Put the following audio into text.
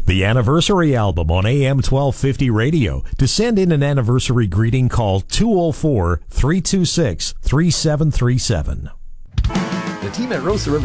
The Anniversary Album on AM 1250 radio. To send in an anniversary greeting, call 204-326-3737. The team at Rosa River